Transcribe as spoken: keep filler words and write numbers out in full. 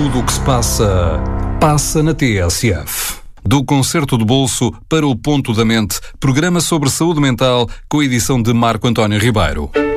Tudo o que se passa, passa na T S F. Do Concerto de Bolso para o Ponto da Mente, programa sobre saúde mental com a edição de Marco António Ribeiro.